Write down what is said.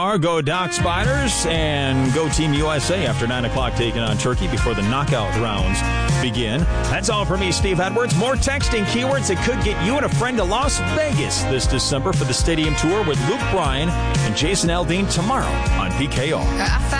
are go Doc Spiders and go Team USA after 9 o'clock taking on Turkey before the knockout rounds begin. That's all for me, Steve Edwards. More texting keywords that could get you and a friend to Las Vegas this December for the Stadium Tour with Luke Bryan and Jason Aldean tomorrow on PKR.